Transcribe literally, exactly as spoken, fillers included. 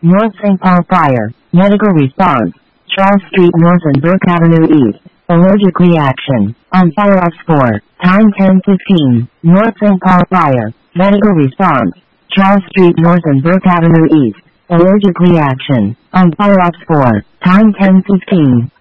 North Saint Paul Fire. Medical response. Charles Street North and Burke Avenue East. Allergic reaction. On fire ops four. Time ten fifteen. North Saint Paul Fire. Medical response. Charles Street North and Burke Avenue East. Allergic reaction. On fire ops four. Time ten fifteen.